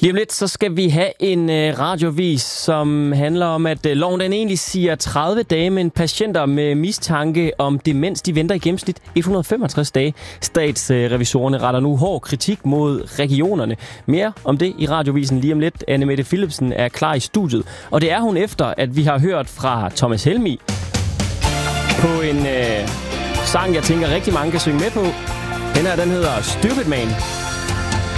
Lige om lidt, så skal vi have en radiovis, som handler om, at loven den egentlig siger 30 dage, men patienter med mistanke om demens, de venter i gennemsnit 165 dage. Statsrevisorerne retter nu hård kritik mod regionerne. Mere om det i radiovisen lige om lidt. Anne Mette Philipsen er klar i studiet, og det er hun efter, at vi har hørt fra Thomas Helmig på en sang, jeg tænker rigtig mange kan synge med på. Den her, den hedder Stupid Man.